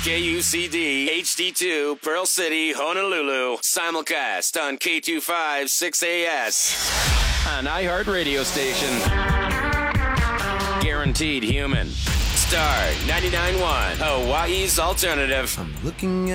KUCD HD2 Pearl City, Honolulu. Simulcast on K25 6AS. An iHeart radio station. Guaranteed human. Star 99.1, Hawaii's alternative. I'm looking